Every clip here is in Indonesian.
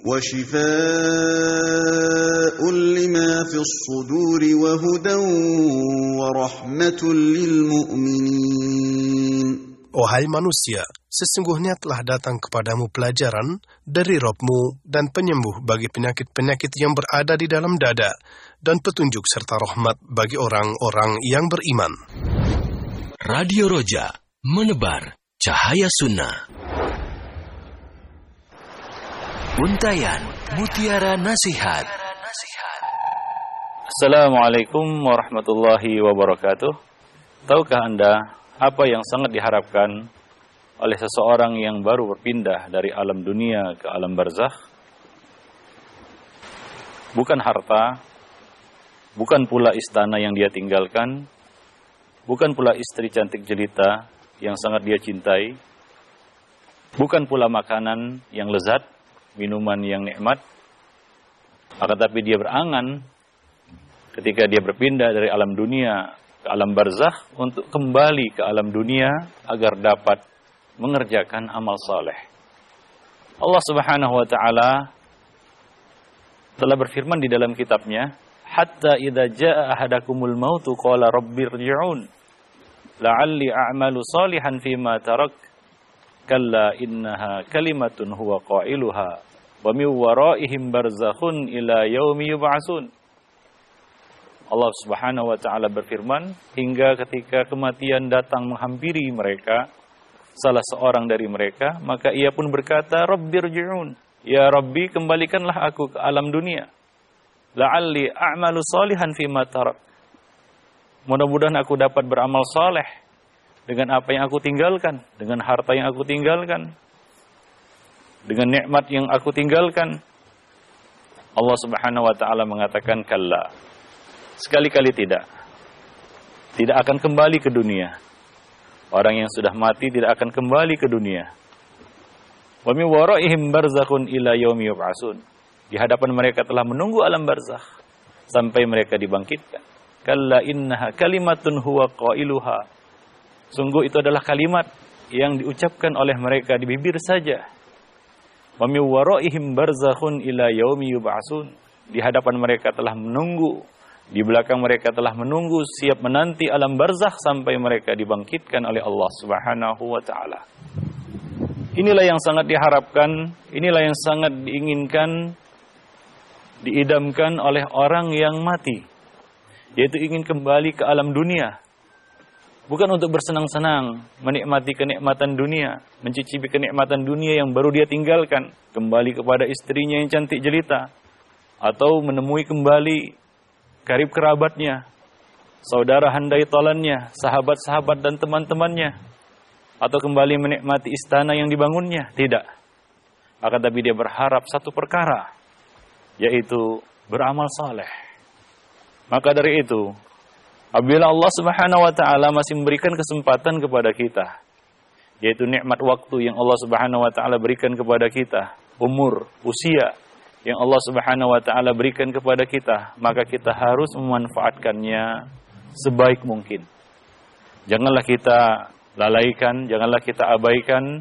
وشفاء لما في الصدور وهدى ورحمة للمؤمنين. Wahai manusia, sesungguhnya telah datang kepadamu pelajaran dari Rabb-Mu dan penyembuh bagi penyakit-penyakit yang berada di dalam dada, dan petunjuk serta rahmat bagi orang-orang yang beriman. Radio Roja, menebar cahaya sunnah. Untayan Mutiara Nasihat. Assalamualaikum warahmatullahi wabarakatuh. Tahukah Anda apa yang sangat diharapkan oleh seseorang yang baru berpindah dari alam dunia ke alam barzakh? Bukan harta, bukan pula istana yang dia tinggalkan, bukan pula istri cantik jelita yang sangat dia cintai, bukan pula makanan yang lezat, minuman yang nikmat, akan tapi dia berangan ketika dia berpindah dari alam dunia ke alam barzakh untuk kembali ke alam dunia agar dapat mengerjakan amal saleh. Allah Subhanahu wa taala telah berfirman di dalam kitabnya, "Hatta idza jaa ahadakumul mautu qala rabbirji'un la'alli a'malu salihan fima tarak kalla innaha kalimatun huwa qailuha wa min waraihim barzakhun ila yaumi yub'atsun." Allah Subhanahu wa taala berfirman, hingga ketika kematian datang menghampiri mereka, salah seorang dari mereka, maka ia pun berkata, "Rabbirji'un." Ya Rabbi, kembalikanlah aku ke alam dunia. La'alli a'malu salihan fima tarak. Mudah-mudahan aku dapat beramal saleh dengan apa yang aku tinggalkan, dengan harta yang aku tinggalkan, dengan nikmat yang aku tinggalkan. Allah Subhanahu wa taala mengatakan, kalla. Sekali-kali tidak. Tidak akan kembali ke dunia. Orang yang sudah mati tidak akan kembali ke dunia. Wa min waraihim barzakhun ila yaumi yub'atsun. Di hadapan mereka telah menunggu alam barzakh sampai mereka dibangkitkan. Kalla innaha kalimatun huwa qailuha. Sungguh itu adalah kalimat yang diucapkan oleh mereka di bibir saja. Wa min waraihim barzakhun ila yaumi yub'atsun. Di hadapan mereka telah menunggu, di belakang mereka telah menunggu, siap menanti alam barzakh sampai mereka dibangkitkan oleh Allah Subhanahu wa taala. Inilah yang sangat diharapkan, inilah yang sangat diinginkan, diidamkan oleh orang yang mati, yaitu ingin kembali ke alam dunia. Bukan untuk bersenang-senang, menikmati kenikmatan dunia, mencicipi kenikmatan dunia yang baru dia tinggalkan, kembali kepada istrinya yang cantik jelita, atau menemui kembali karib kerabatnya, saudara handai tolannya, sahabat-sahabat dan teman-temannya, atau kembali menikmati istana yang dibangunnya. Tidak. Akan tapi dia berharap satu perkara, yaitu beramal saleh. Maka dari itu, apabila Allah Subhanahu wa taala masih memberikan kesempatan kepada kita, yaitu nikmat waktu yang Allah Subhanahu wa taala berikan kepada kita, umur, usia yang Allah Subhanahu wa taala berikan kepada kita, maka kita harus memanfaatkannya sebaik mungkin. Janganlah kita lalaikan, janganlah kita abaikan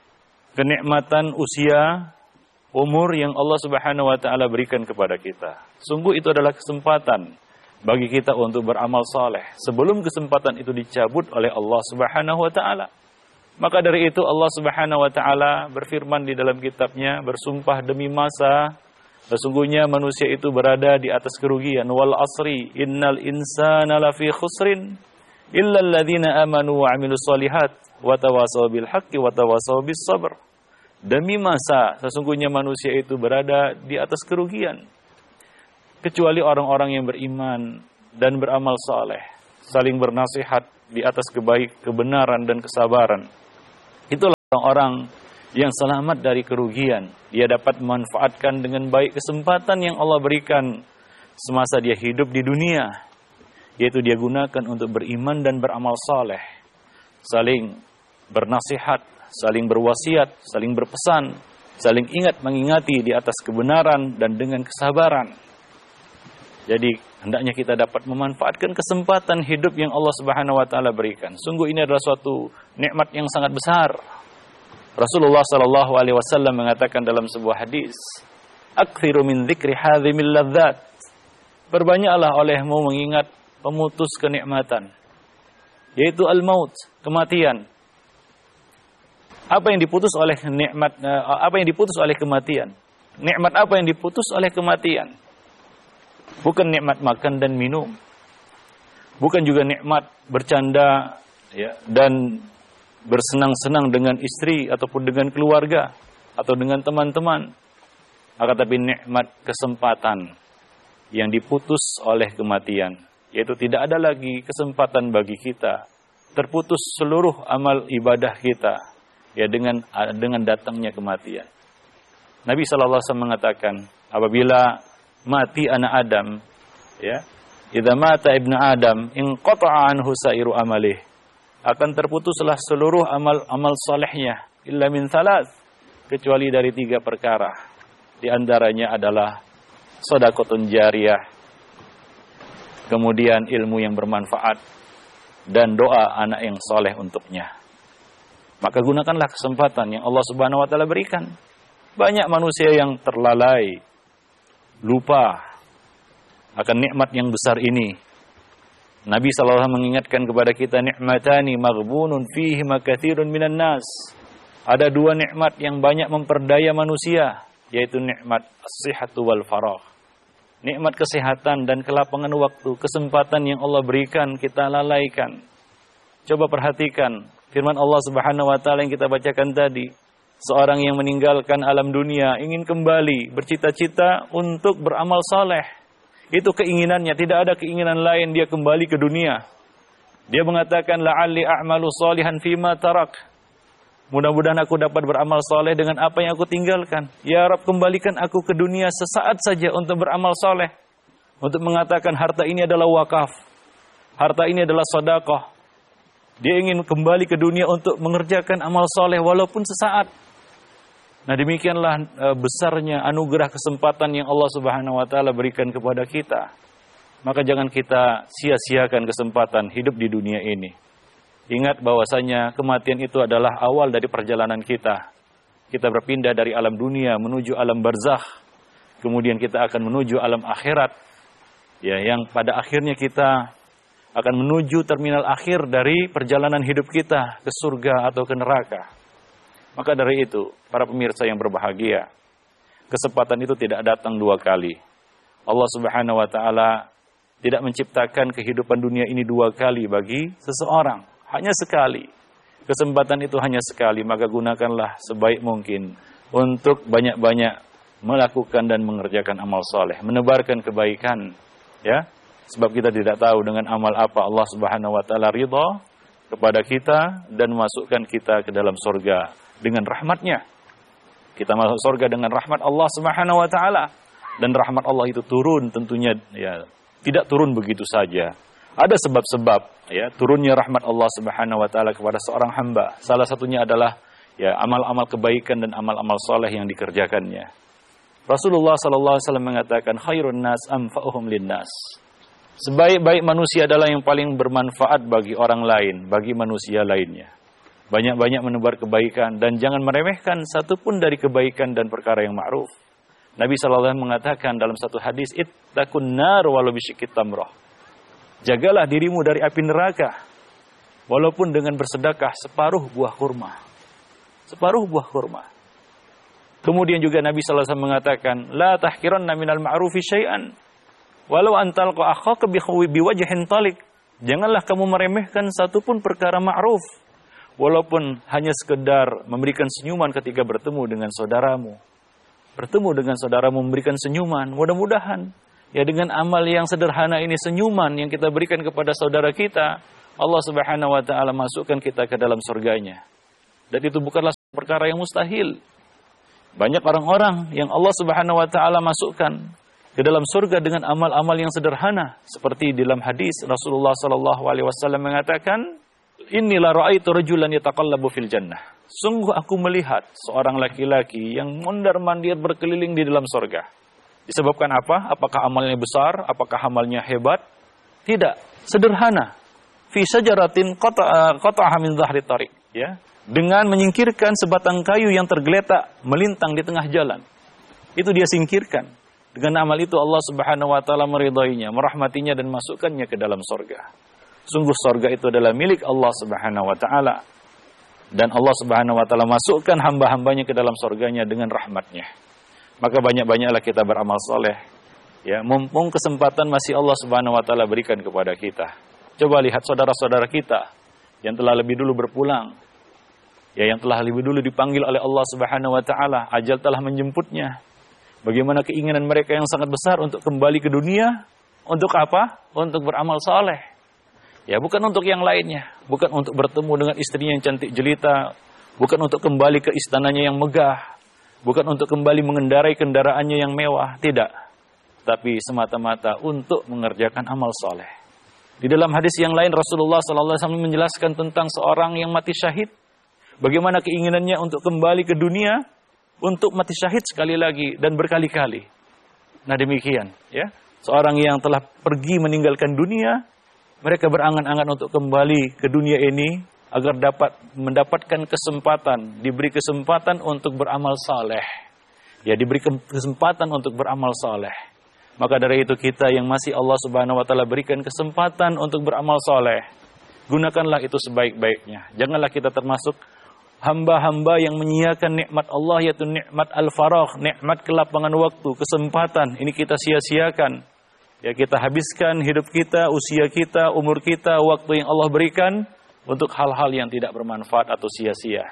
kenikmatan usia, umur yang Allah Subhanahu wa taala berikan kepada kita. Sungguh itu adalah kesempatan bagi kita untuk beramal saleh sebelum kesempatan itu dicabut oleh Allah Subhanahu wa taala. Maka dari itu Allah Subhanahu wa taala berfirman di dalam kitabnya, bersumpah demi masa, sesungguhnya manusia itu berada di atas kerugian. Wal asri innal insana lafi khusrin illa alladhina amanu wa amilus solihat wa tawasaw bil haqqi wa tawasaw bis sabr. Demi masa, sesungguhnya manusia itu berada di atas kerugian, kecuali orang-orang yang beriman dan beramal saleh, saling bernasihat di atas kebenaran dan kesabaran. Itulah orang-orang yang selamat dari kerugian. Dia dapat memanfaatkan dengan baik kesempatan yang Allah berikan semasa dia hidup di dunia, yaitu dia gunakan untuk beriman dan beramal saleh, saling bernasihat, saling berwasiat, saling berpesan, saling ingat mengingati di atas kebenaran dan dengan kesabaran. Jadi hendaknya kita dapat memanfaatkan kesempatan hidup yang Allah Subhanahu wa taala berikan. Sungguh ini adalah suatu nikmat yang sangat besar. Rasulullah sallallahu alaihi wasallam mengatakan dalam sebuah hadis, Akthiru min dzikri hadhimil ladzat. Perbanyaklah olehmu mengingat pemutus kenikmatan, yaitu al-maut, kematian. Apa yang diputus oleh nikmat, apa yang diputus oleh kematian? Nikmat apa yang diputus oleh kematian? Bukan nikmat makan dan minum. Bukan juga nikmat bercanda ya, dan bersenang-senang dengan istri ataupun dengan keluarga atau dengan teman-teman. Akan tapi nikmat kesempatan yang diputus oleh kematian, yaitu tidak ada lagi kesempatan bagi kita. Terputus seluruh amal ibadah kita ya dengan datangnya kematian. Nabi sallallahu alaihi wasallam mengatakan, apabila mati anak Adam, ya, idza mata ibnu Adam inqata'a anhu sa'iru amalih, akan terputuslah seluruh amal salehnya illa min thalath, kecuali dari 3 perkara. Di antaranya adalah shadaqatun jariyah, kemudian ilmu yang bermanfaat, dan doa anak yang soleh untuknya. Maka gunakanlah kesempatan yang Allah Subhanahu wa taala berikan. Banyak manusia yang terlalai, lupa akan nikmat yang besar ini. Nabi sallallahu alaihi wasallam mengingatkan kepada kita, nikmatani maghbunun fihi makatsirun minan nas. Ada 2 nikmat yang banyak memperdaya manusia, yaitu nikmat as-sihhatu wal faragh. Nikmat kesehatan dan kelapangan waktu, kesempatan yang Allah berikan kita lalaikan. Coba perhatikan firman Allah Subhanahu wa taala yang kita bacakan tadi. Seorang yang meninggalkan alam dunia ingin kembali, bercita-cita untuk beramal saleh. Itu keinginannya, tidak ada keinginan lain dia kembali ke dunia. Dia mengatakan la'alli a'malu shalihan fima tarak. Mudah-mudahan aku dapat beramal saleh dengan apa yang aku tinggalkan. Ya Rabb, kembalikan aku ke dunia sesaat saja untuk beramal saleh. Untuk mengatakan harta ini adalah wakaf. Harta ini adalah sedekah. Dia ingin kembali ke dunia untuk mengerjakan amal saleh walaupun sesaat. Nah, demikianlah besarnya anugerah kesempatan yang Allah Subhanahu wa taala berikan kepada kita. Maka jangan kita sia-siakan kesempatan hidup di dunia ini. Ingat bahwasanya kematian itu adalah awal dari perjalanan kita. Kita berpindah dari alam dunia menuju alam barzakh. Kemudian kita akan menuju alam akhirat. Ya, yang pada akhirnya kita akan menuju terminal akhir dari perjalanan hidup kita ke surga atau ke neraka. Maka dari itu, para pemirsa yang berbahagia, kesempatan itu tidak datang 2 kali. Allah Subhanahu wa taala tidak menciptakan kehidupan dunia ini 2 kali bagi seseorang, hanya sekali. Kesempatan itu hanya sekali, maka gunakanlah sebaik mungkin untuk banyak-banyak melakukan dan mengerjakan amal soleh, menebarkan kebaikan, ya. Sebab kita tidak tahu dengan amal apa Allah Subhanahu wa taala ridha kepada kita dan memasukkan kita ke dalam surga dengan rahmatnya. Kita masuk surga dengan rahmat Allah Subhanahu wa taala, dan rahmat Allah itu turun tentunya ya, tidak turun begitu saja. Ada sebab-sebab ya turunnya rahmat Allah Subhanahu wa taala kepada seorang hamba. Salah satunya adalah ya amal-amal kebaikan dan amal-amal soleh yang dikerjakannya. Rasulullah sallallahu alaihi wasallam mengatakan khairun nas anfa'uhum linnas. Sebaik-baik manusia adalah yang paling bermanfaat bagi orang lain, bagi manusia lainnya. Banyak-banyak menebar kebaikan dan jangan meremehkan satupun dari kebaikan dan perkara yang ma'ruf. Nabi sallallahu alaihi wasallam mengatakan dalam satu hadis, ittaqun nar walau bisyikit tamrah. Jagalah dirimu dari api neraka walaupun dengan bersedekah separuh buah kurma. Separuh buah kurma. Kemudian juga Nabi sallallahu alaihi wasallam mengatakan, la tahqiranna minal ma'rufi syai'an walau antalqa akhaka biwajhin talik. Janganlah kamu meremehkan satupun perkara ma'ruf, walaupun hanya sekedar memberikan senyuman ketika bertemu dengan saudaramu. Bertemu dengan saudaramu memberikan senyuman. Mudah-mudahan ya dengan amal yang sederhana ini, senyuman yang kita berikan kepada saudara kita, Allah Subhanahu wa taala masukkan kita ke dalam surganya. Dan itu bukanlah perkara yang mustahil. Banyak orang-orang yang Allah Subhanahu wa taala masukkan ke dalam surga dengan amal-amal yang sederhana. Seperti dalam hadis Rasulullah sallallahu alaihi wasallam mengatakan, Inilah ra'aitu rajulan yataqallabu fil jannah. Sungguh aku melihat seorang laki-laki yang mondar-mandir berkeliling di dalam surga. Disebabkan apa? Apakah amalnya besar? Apakah amalnya hebat? Tidak, sederhana. Fi sajaratin qata'aha min dhahri tariq, ya. Dengan menyingkirkan sebatang kayu yang tergeletak melintang di tengah jalan. itu dia singkirkan. Dengan amal itu Allah Subhanahu wa taala meridhoinya, merahmatinya dan masukkannya ke dalam surga. Sungguh surga itu adalah milik Allah Subhanahu wa taala. Dan Allah Subhanahu wa taala masukkan hamba-hambanya ke dalam surganya dengan rahmatnya. Maka banyak-banyaklah kita beramal soleh. Ya, mumpung kesempatan masih Allah Subhanahu wa taala berikan kepada kita. Coba lihat saudara-saudara kita yang telah lebih dulu berpulang. Ya, yang telah lebih dulu dipanggil oleh Allah Subhanahu wa taala, ajal telah menjemputnya. Bagaimana keinginan mereka yang sangat besar untuk kembali ke dunia. Untuk apa? Untuk beramal saleh. Ya, bukan untuk yang lainnya. Bukan untuk bertemu dengan istrinya yang cantik jelita. Bukan untuk kembali ke istananya yang megah. Bukan untuk kembali mengendarai kendaraannya yang mewah. Tidak. Tapi semata-mata untuk mengerjakan amal saleh. Di dalam hadis yang lain Rasulullah SAW menjelaskan tentang seorang yang mati syahid. Bagaimana keinginannya untuk kembali ke dunia. Untuk mati syahid sekali lagi dan berkali-kali. Nah demikian, ya. Seorang yang telah pergi meninggalkan dunia, mereka berangan-angan untuk kembali ke dunia ini agar dapat mendapatkan kesempatan, diberi kesempatan untuk beramal saleh. Ya, diberi kesempatan untuk beramal saleh. Maka dari itu kita yang masih Allah Subhanahu wa taala berikan kesempatan untuk beramal saleh, gunakanlah itu sebaik-baiknya. Janganlah kita termasuk hamba-hamba yang menyia-nyiakan nikmat Allah, yaitu nikmat al-faragh, nikmat kelapangan waktu, kesempatan. Ini kita sia-siakan. Ya, kita habiskan hidup kita, usia kita, umur kita, waktu yang Allah berikan untuk hal-hal yang tidak bermanfaat atau sia-sia.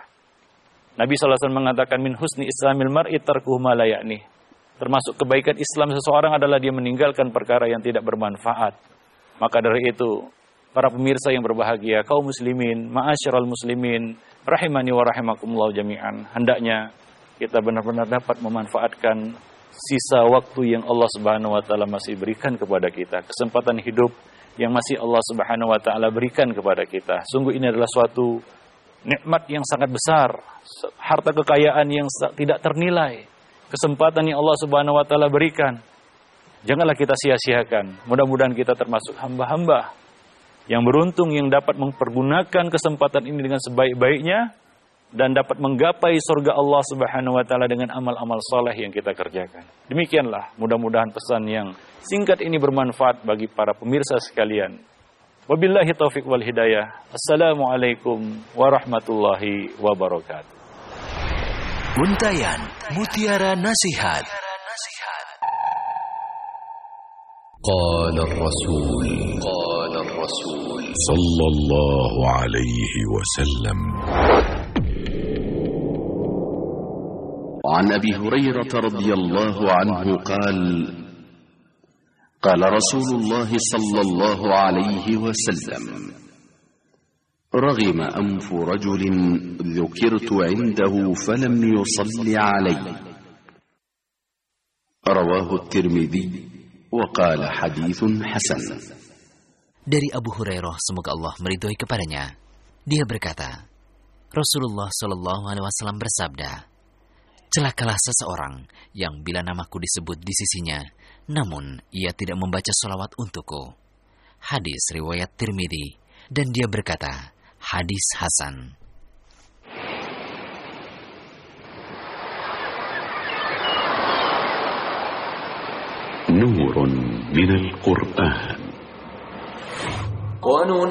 Nabi SAW mengatakan min husni islamil mar'i tarkuhu ma la ya'ni. Termasuk kebaikan Islam seseorang adalah dia meninggalkan perkara yang tidak bermanfaat. Maka dari itu, para pemirsa yang berbahagia, kaum muslimin, ma'asyiral muslimin, rahimani wa rahimakumullah jami'an. Hendaknya kita benar-benar dapat memanfaatkan sisa waktu yang Allah Subhanahu wa taala masih berikan kepada kita. Kesempatan hidup yang masih Allah Subhanahu wa taala berikan kepada kita. Sungguh ini adalah suatu nikmat yang sangat besar. Harta kekayaan yang tidak ternilai. Kesempatan yang Allah Subhanahu wa taala berikan. Janganlah kita sia-siakan. Mudah-mudahan kita termasuk hamba-hamba yang beruntung yang dapat mempergunakan kesempatan ini dengan sebaik-baiknya dan dapat menggapai surga Allah Subhanahu wa taala dengan amal-amal saleh yang kita kerjakan. Demikianlah, mudah-mudahan pesan yang singkat ini bermanfaat bagi para pemirsa sekalian. Wabillahi taufik wal hidayah. Assalamualaikum warahmatullahi wabarakatuh. Untayan Mutiara Nasihat. قال الرسول صلى الله عليه وسلم عن أبي هريرة رضي الله عنه قال قال رسول الله صلى الله عليه وسلم رغم أنف رجل ذكرت عنده فلم يصل علي رواه الترمذي وقال حديث حسن. Dari Abu Hurairah, semoga Allah meridhoi kepadanya, dia berkata, Rasulullah Shallallahu Alaihi Wasallam bersabda, celakalah seseorang yang bila namaku disebut di sisinya, namun ia tidak membaca sholawat untukku. Hadis riwayat Tirmidzi, dan dia berkata, hadis hasan. نور من القرآن.